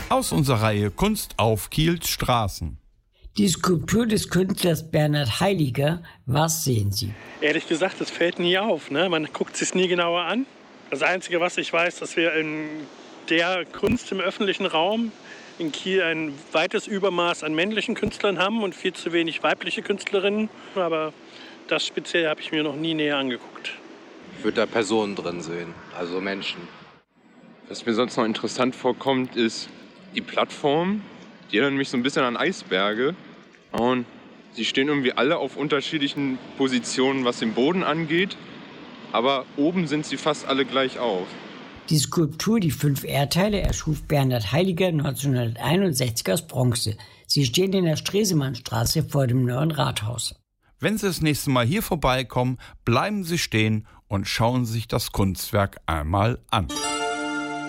Aus unserer Reihe Kunst auf Kiels Straßen. Die Skulptur des Künstlers Bernhard Heiliger, was sehen Sie? Ehrlich gesagt, das fällt nie auf. Ne? Man guckt es sich nie genauer an. Das Einzige, was ich weiß, dass wir in der Kunst im öffentlichen Raum in Kiel ein weites Übermaß an männlichen Künstlern haben und viel zu wenig weibliche Künstlerinnen. Aber das speziell habe ich mir noch nie näher angeguckt. Ich würde da Personen drin sehen, also Menschen. Was mir sonst noch interessant vorkommt, ist die Plattform. Die erinnern mich so ein bisschen an Eisberge. Und sie stehen irgendwie alle auf unterschiedlichen Positionen, was den Boden angeht. Aber oben sind sie fast alle gleich auf. Die Skulptur, die 5 Erdteile, erschuf Bernhard Heiliger 1961 aus Bronze. Sie stehen in der Stresemannstraße vor dem neuen Rathaus. Wenn Sie das nächste Mal hier vorbeikommen, bleiben Sie stehen und schauen sich das Kunstwerk einmal an.